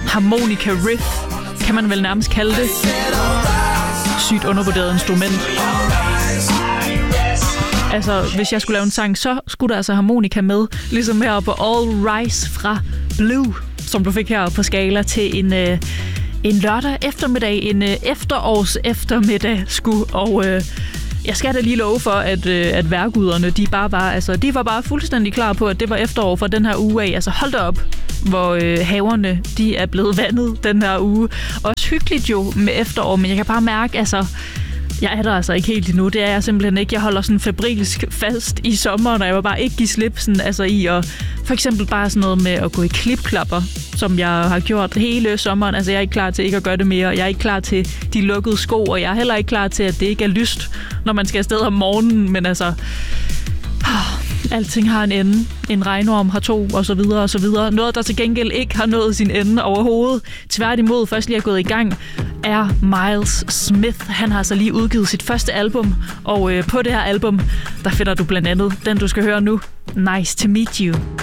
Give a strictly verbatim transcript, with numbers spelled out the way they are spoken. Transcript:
harmonika riff, kan man vel nærmest kalde det. Sygt undervurderet instrument. Altså, hvis jeg skulle lave en sang, så skulle der altså harmonika med. Ligesom her på All Rise fra Blue, som du fik her på Skala til en, øh, en lørdag eftermiddag, en øh, efterårs eftermiddag sku. Og øh, jeg skal da lige love for, at, øh, at vejrguderne, de, bare var, altså, de var bare fuldstændig klar på, at det var efterår for den her uge af. Altså, hold da op, hvor øh, haverne, de er blevet vandet den her uge. Også hyggeligt jo med efterår, men jeg kan bare mærke, altså... Jeg er der altså ikke helt endnu. Det er jeg simpelthen ikke. Jeg holder sådan febrilsk fast i sommeren, og jeg vil bare ikke give slip sådan, altså i at for eksempel bare sådan noget med at gå i klipklapper, som jeg har gjort hele sommeren. Altså jeg er ikke klar til ikke at gøre det mere. Jeg er ikke klar til de lukkede sko, og jeg er heller ikke klar til, at det ikke er lyst, når man skal afsted om morgenen. Men altså... Alting har en ende. En regnorm har to, og så videre, og så videre. Noget, der til gengæld ikke har nået sin ende overhovedet. Tværtimod, først lige er gået i gang, er Miles Smith. Han har altså lige udgivet sit første album, og øh, på det her album, der finder du blandt andet den, du skal høre nu. Nice to meet you.